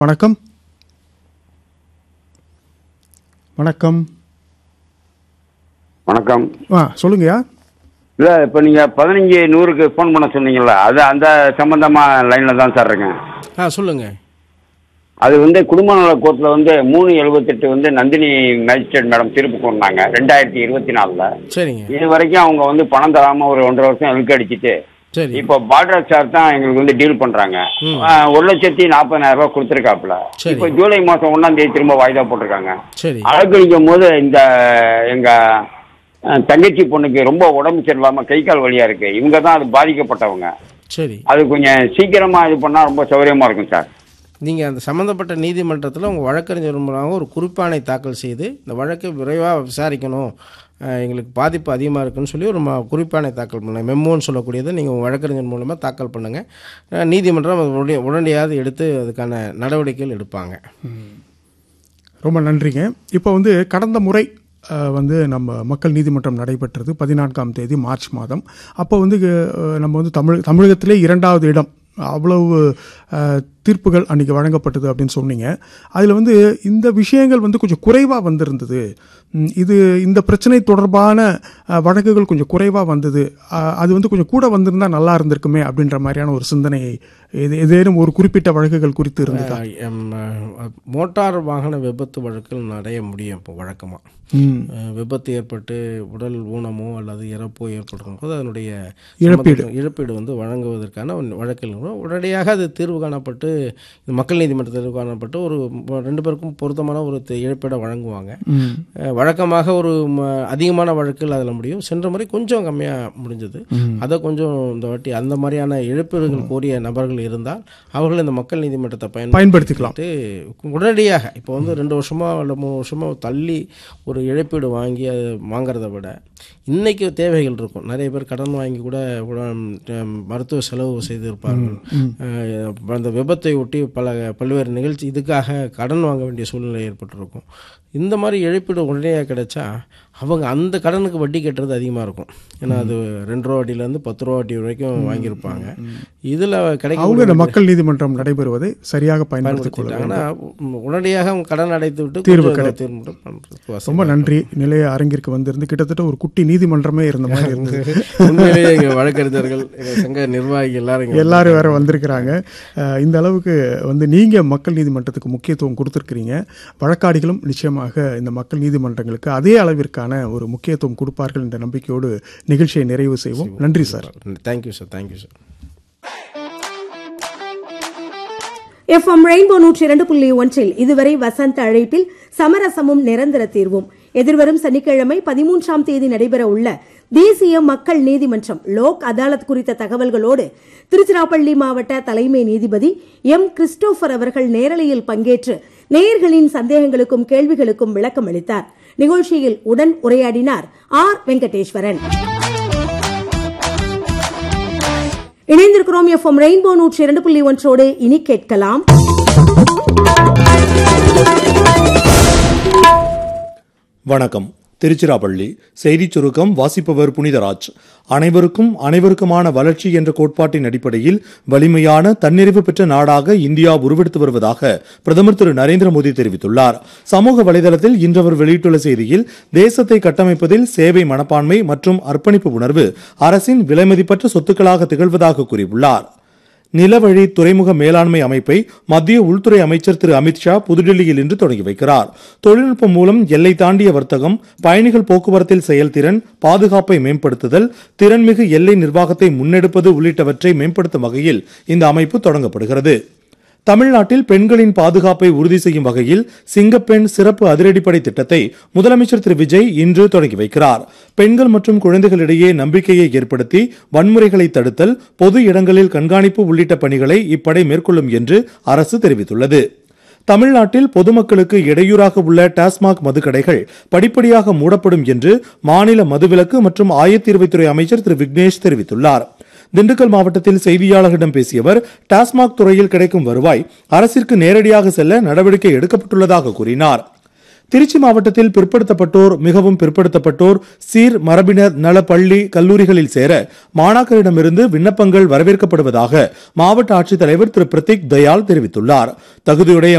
வணக்கம். வணக்கம். வணக்கம். சொல்லுங்கய்யா. இல்லை, இப்போ நீங்கள் 15-100க்கு ஃபோன் பண்ண சொன்னீங்கல்ல, அது அந்த சம்மந்தமாக லைனில் தான் சார் இருக்கேன். சொல்லுங்க. அது குடும்ப நல கோர்ட்டில் 378 நந்தினி மேஜிஸ்ட்ரேட் மேடம் தீர்ப்பு கொண்டாங்க 2024. சரிங்க. இது வரைக்கும் அவங்க பணம் தராமல் ஒரு 1.5 வருஷம் இழுக்க அடிச்சுட்டு சரி. இப்போ பாட்ராஜ் சார் தான் எங்களுக்கு டீல் பண்றாங்க. 1,40,40,000 கொடுத்துருக்காப்புல. இப்போ ஜூலை மாசம் 1ஆம் தேதி திரும்ப வாய்தா போட்டிருக்காங்க. அழகழிக்கும் போது இந்த எங்க தங்கச்சி பொண்ணுக்கு ரொம்ப உடம்பு சரியில்லாம கை கால் வலியா இருக்கு. இவங்க தான் அது பாதிக்கப்பட்டவங்க. சரி. அது கொஞ்சம் சீக்கிரமா இது பண்ணா ரொம்ப சௌகரியமா இருக்கும் சார். நீங்கள் அந்த சம்மந்தப்பட்ட நீதிமன்றத்தில் உங்கள் வழக்கறிஞர் மூலமாக ஒரு குறிப்பாணை தாக்கல் செய்து இந்த வழக்கை விரைவாக விசாரிக்கணும், எங்களுக்கு பாதிப்பு அதிகமாக இருக்குன்னு சொல்லி ஒரு குறிப்பாணை தாக்கல் பண்ணுங்கள். மெம்மோன்னு சொல்லக்கூடியதை நீங்கள் உங்கள் வழக்கறிஞர் மூலமாக தாக்கல் பண்ணுங்கள். நீதிமன்றம் உடனடியாக எடுத்து அதுக்கான நடவடிக்கைகள் எடுப்பாங்க. ரொம்ப நன்றிங்க. இப்போ கடந்த முறை நம்ம மக்கள் நீதிமன்றம் நடைபெற்றது 14ஆம் தேதி மார்ச் மாதம். அப்போ நம்ம தமிழகத்திலே 2வது இடம், அவ்வளவு தீர்ப்புகள் அன்றைக்கி வழங்கப்பட்டது அப்படின்னு சொன்னீங்க. அதில் இந்த விஷயங்கள் கொஞ்சம் குறைவாக வந்திருந்தது. இந்த பிரச்சனை தொடர்பான வழக்குகள் கொஞ்சம் குறைவாக வந்தது. அது கொஞ்சம் கூட வந்திருந்தால் நல்லா இருந்திருக்குமே அப்படின்ற மாதிரியான ஒரு சிந்தனை ஏதேனும் ஒரு குறிப்பிட்ட வழக்குகள் குறித்து இருந்ததா? மோட்டார் வாகன விபத்து வழக்கில் நிறைய முடியும். இப்போ வழக்கமாக விபத்து ஏற்பட்டு உடல் ஊனமோ அல்லது இறப்போ ஏற்படும் போது அதனுடைய இழப்பீடு வழங்குவதற்கான வழக்கில் உடனடியாக அது தீர்வு காணப்பட்டு மக்கள் நீதிமன்றத்தில் தீர்வு காணப்பட்டு ஒரு 2 பேருக்கும் பொருத்தமான ஒரு இழப்பீடை வழங்குவாங்க. வழக்கமாக ஒரு அதிகமான வழக்கில் அதில் முடியும். சென்ற முறை கொஞ்சம் கம்மியாக முடிஞ்சது. அதை கொஞ்சம் இந்த வாட்டி அந்த மாதிரியான இழப்பீடுகள் கோரிய நபர்கள் இருந்தால் அவர்கள் இந்த மக்கள் நீதிமன்றத்தை பயன்படுத்திக்கலாம். உடனடியாக இப்போ 2 வருஷமா இல்லை 3 வருஷமா தள்ளி ஒரு இழப்பீடு வாங்கி அது வாங்கிறத விட இன்னைக்கு தேவைகள் இருக்கும். நிறைய பேர் கடன் வாங்கி கூட மருத்துவ செலவு செய்திருப்பார்கள். அந்த விபத்தை ஒட்டி பல்வேறு நிகழ்ச்சி இதுக்காக கடன் வாங்க வேண்டிய சூழ்நிலை ஏற்பட்டிருக்கும். இந்த மாதிரி இழப்பீடு உடனடியாக கிடைச்சா அவங்க அந்த கடனுக்கு வட்டி கட்டுறது அதிகமாக இருக்கும். ஏன்னா அது 2 ரூபா வட்டியிலேருந்து 10 ரூபா வட்டி வரைக்கும் வாங்கியிருப்பாங்க. இதில் கிடைக்கும் மக்கள் நீதிமன்றம் நடைபெறுவதை சரியாக பயன்படுத்திட்டாங்கன்னா உடனடியாக அவங்க கடன் அடைத்து விட்டு தீர்வு கிடைக்கும். ரொம்ப நன்றி. நிலைய அரங்கிற்கு வந்திருந்து கிட்டத்தட்ட ஒரு குட்டி நீதிமன்றமே இருந்த மாதிரி இருந்தது. உண்மையிலேயே எங்கள் வழக்கறிஞர்கள், சங்க நிர்வாகிகள் எல்லாரும் வேற வந்திருக்கிறாங்க. இந்த அளவுக்கு நீங்கள் மக்கள் நீதிமன்றத்துக்கு முக்கியத்துவம் கொடுத்துருக்கிறீங்க. வழக்காடிகளும் நிச்சயமாக இந்த மக்கள் நீதிமன்றங்களுக்கு அதே அளவிற்கான ஒரு முக்கியத்துவம் கொடுப்பார்கள் என்ற நம்பிக்கையோடு நிகழ்ச்சியை நிறைவு செய்வோம். நன்றி sir. Thank you sir. Thank you sir. FM rainbow 102.1 இதுவரை வசந்த அழைப்பில் சமரசமும் நிரந்தர தீர்வும். எதிர்வரும் சனிக்கிழமை 13ஆம் தேதி நடைபெற உள்ள தேசிய மக்கள் நீதிமன்றம் லோக் அதாலத் குறித்த தகவல்களோடு திருச்சிராப்பள்ளி மாவட்ட தலைமை நீதிபதி M. கிறிஸ்டோபர் அவர்கள் நேரலையில் பங்கேற்று நேயர்களின் சந்தேகங்களுக்கும் கேள்விகளுக்கும் விளக்கம் அளித்தார். நிகழ்ச்சியில் உடன் உரையாடினார் R. வெங்கடேஸ்வரன். இணைந்திருக்கிறோம் FM ரெயின்போ 102.1 இனி கேட்கலாம். வணக்கம். திருச்சிராப்பள்ளி செய்திச் சுருக்கம் வாசிப்பவர் புனிதராஜ். அனைவருக்குமான வளர்ச்சி என்ற கோட்பாட்டின் அடிப்படையில் வலிமையான தன்னிறைவு பெற்ற நாடாக இந்தியா உருவெடுத்து வருவதாக பிரதமர் திரு நரேந்திர மோடி தெரிவித்துள்ளார். சமூக வலைதளத்தில் இன்று அவர் வெளியிட்டுள்ள செய்தியில் தேசத்தை கட்டமைப்பதில் சேவை மனப்பான்மை மற்றும் அர்ப்பணிப்பு உணர்வு அரசின் விலைமதிப்பற்ற சொத்துக்களாக திகழ்வதாக கூறியுள்ளார். நிலவழி துறைமுக மேலாண்மை அமைப்பை மத்திய உள்துறை அமைச்சர் திரு அமித்ஷா புதுடில்லியில் இன்று தொடங்கி வைக்கிறார். தொழில்நுட்பம் மூலம் எல்லை தாண்டிய வர்த்தகம், பயணிகள் போக்குவரத்தில் செயல்திறன், பாதுகாப்பை மேம்படுத்துதல், திறன்மிகு எல்லை நிர்வாகத்தை முன்னெடுப்பது உள்ளிட்டவற்றை மேம்படுத்தும் வகையில் இந்த அமைப்பு தொடங்கப்படுகிறது. தமிழ்நாட்டில் பெண்களின் பாதுகாப்பை உறுதி செய்யும் வகையில் சிங்கப்பெண் சிறப்பு அதிரடிப்படை திட்டத்தை முதலமைச்சர் திரு விஜய் இன்று தொடங்கி வைக்கிறார். பெண்கள் மற்றும் குழந்தைகளிடையே நம்பிக்கையை ஏற்படுத்தி வன்முறைகளை தடுத்தல், பொது இடங்களில் கண்காணிப்பு உள்ளிட்ட பணிகளை இப்படை மேற்கொள்ளும் என்று அரசு தெரிவித்துள்ளது. தமிழ்நாட்டில் பொதுமக்களுக்கு இடையூறாக உள்ள டாஸ்மாக் மதுக்கடைகள் படிப்படியாக மூடப்படும் என்று மாநில மதுவிலக்கு மற்றும் ஆயத்தீர்வைத்துறை அமைச்சர் திரு விக்னேஷ் தெரிவித்துள்ளார். திண்டுக்கல் மாவட்டத்தில் செய்தியாளர்களிடம் பேசிய அவர் டாஸ்மாக் துறையில் கிடைக்கும் வருவாய் அரசிற்கு நேரடியாக செல்ல நடவடிக்கை எடுக்கப்பட்டுள்ளதாக கூறினார். திருச்சி மாவட்டத்தில் பிற்படுத்தப்பட்டோர், மிகவும் பிற்படுத்தப்பட்டோர், சீர் மரபினர் நல பள்ளி, கல்லூரிகளில் சேர மாணாக்கரிடமிருந்து விண்ணப்பங்கள் வரவேற்கப்படுவதாக மாவட்ட ஆட்சித்தலைவர் திரு பிரதீக் தயாள் தெரிவித்துள்ளார். தகுதியுடைய